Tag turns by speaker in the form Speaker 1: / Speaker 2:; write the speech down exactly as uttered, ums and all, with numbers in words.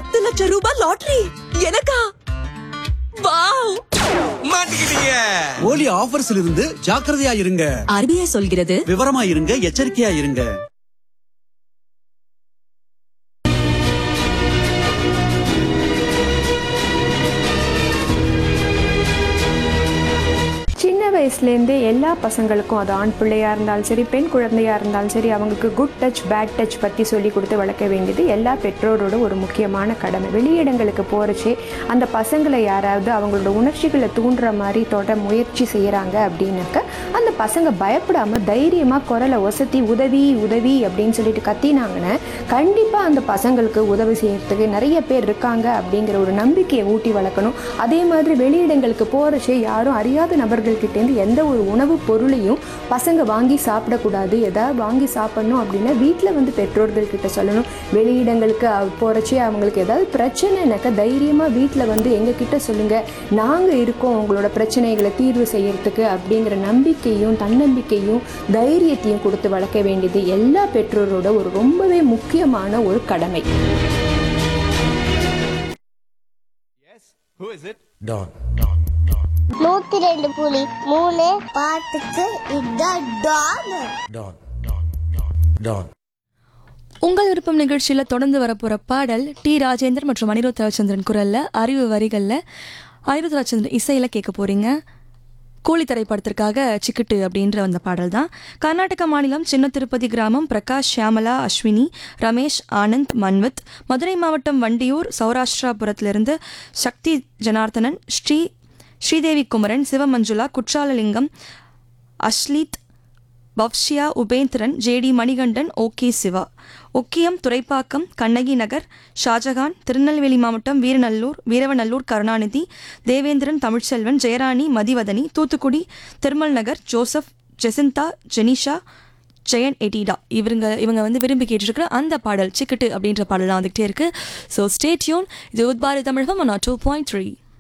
Speaker 1: பத்து லட்சம் ரூபாய் லாட்டரி எனக்கா? வாவ்!
Speaker 2: மாட்டிக்கிட்டீங்க.
Speaker 3: ஓலி ஆஃபர்ஸ்ல இருந்து ஜாக்கிரதையா இருங்க.
Speaker 1: ஆர்பிஐ சொல்கிறது
Speaker 3: விவரமா இருங்க, எச்சரிக்கையா இருங்க.
Speaker 4: சின்ன வயசுலேருந்தே எல்லா பசங்களுக்கும், அது ஆண் பிள்ளையாக இருந்தாலும் சரி, பெண் குழந்தையாக இருந்தாலும் சரி, அவங்களுக்கு குட் டச் பேட் டச் பற்றி சொல்லி கொடுத்து வளர்க்க வேண்டியது எல்லா பெற்றோரோட ஒரு முக்கியமான கடமை. வெளியிடங்களுக்கு போகிறச்சே அந்த பசங்களை யாராவது அவங்களோட உணர்ச்சிகளை தூண்டுற மாதிரி தொட முயற்சி செய்கிறாங்க அப்படின்னாக்க அந்த பசங்க பயப்படாமல் தைரியமாக குரலை ஒசத்தி உதவி உதவி அப்படின்னு சொல்லிட்டு கத்தினாங்கன்னா கண்டிப்பாக அந்த பசங்களுக்கு உதவி செய்யறதுக்கு நிறைய பேர் இருக்காங்க அப்படிங்கிற ஒரு நம்பிக்கையை ஊட்டி வளர்க்கணும். அதே மாதிரி வெளியிடங்களுக்கு போகிறச்சே யாரும் அறியாத நபர்கள் கிட்டேருந்து எந்த ஒரு உணவு பொருளையும் பசங்க வாங்கி சாப்பிடக்கூடாது. எதாவது வாங்கி சாப்பிடணும் அப்படின்னா வீட்டில் வந்து பெற்றோர்கள் கிட்ட சொல்லணும். வெளியிடங்களுக்கு போகிறச்சே அவங்களுக்கு ஏதாவது பிரச்சனைனாக்கா தைரியமாக வீட்டில் வந்து எங்ககிட்ட சொல்லுங்கள், நாங்கள் இருக்கோம் உங்களோட பிரச்சனைகளை தீர்வு செய்யறதுக்கு அப்படிங்கிற நம்பிக்கையும் தன்னம்பிக்கையும் தைரியத்தையும் கொடுத்து வளர்க்க வேண்டியது எல்லா பெற்றோரோட ஒரு ரொம்பவே முக்கியமான ஒரு கடமை.
Speaker 5: நூத்தி ரெண்டு புள்ளி மூணு பாட்டுக்கு இதுதான் டான்.
Speaker 6: உங்கள் விருப்பம் நிகழ்ச்சியில் தொடர்ந்து வரப்போகிற பாடல் டி ராஜேந்தர் மற்றும் அனிருத் ரவிச்சந்திரன் குரலில், அறிவு வரிகளில், அனிருத் ரவிச்சந்திரன் இசையில் கேட்க போகிறீங்க. கூலி திரைப்படத்திற்காக சிக்கிட்டு அப்படின்ற அந்த பாடல் தான். கர்நாடக மாநிலம் சின்ன திருப்பதி கிராமம் பிரகாஷ், ஷியாமலா, அஸ்வினி, ரமேஷ், ஆனந்த், மன்வித். மதுரை மாவட்டம் வண்டியூர் சௌராஷ்டிராபுரத்திலிருந்து சக்தி ஜனார்த்தனன், ஸ்ரீ ஸ்ரீதேவி குமரன், சிவமஞ்சுளா, குற்றாலலிங்கம், அஸ்லீத், பவ்ஷியா, உபேந்திரன், ஜேடி மணிகண்டன், ஓகே சிவா. ஒக்கியம், துரைப்பாக்கம், கண்ணகி நகர், ஷாஜகான், திருநெல்வேலி மாவட்டம் வீரநல்லூர் வீரவநல்லூர் கருணாநிதி, தேவேந்திரன், தமிழ்ச்செல்வன், ஜெயராணி, மதிவதனி, தூத்துக்குடி திருமல் நகர், ஜோசப், ஜெசிந்தா, ஜெனிஷா, ஜெயன் எடிடா. இவங்க இவங்க வந்து விரும்பி கேட்டுருக்கிற அந்த பாடல் சிக்கிட்டு அப்படின்ற பாடலாம் வந்துகிட்டே இருக்கு. So stay tune. இது உத்பாரி தமிழகம் ஒன் டூ பாயிண்ட் த்ரீ.